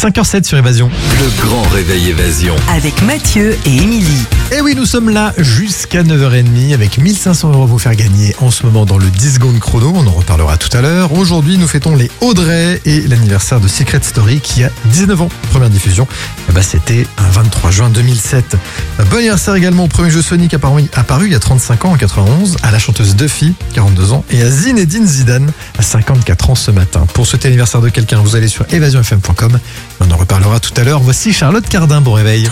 5h07 sur Évasion. Le grand réveil Évasion. Avec Mathieu et Émilie. Et oui, nous sommes là jusqu'à 9h30 avec 1500 € à vous faire gagner en ce moment dans le 10 secondes chrono. On en reparlera tout à l'heure. Aujourd'hui, nous fêtons les Audrey et l'anniversaire de Secret Story qui a 19 ans. Première diffusion, c'était un 23 juin 2007. Bon anniversaire également au premier jeu Sonic apparu il y a 35 ans en 91, à la chanteuse Duffy, 42 ans, et à Zinedine Zidane, à 54 ans ce matin. Pour souhaiter l'anniversaire de quelqu'un, vous allez sur évasionfm.com. On en reparlera tout à l'heure. Voici Charlotte Cardin. Bon réveil.